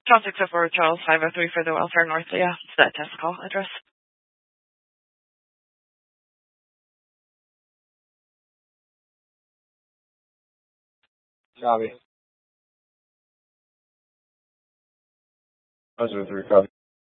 John 604 Charles 503 for the Welfare North. Yeah, it's that test call address. Copy. 503, copy.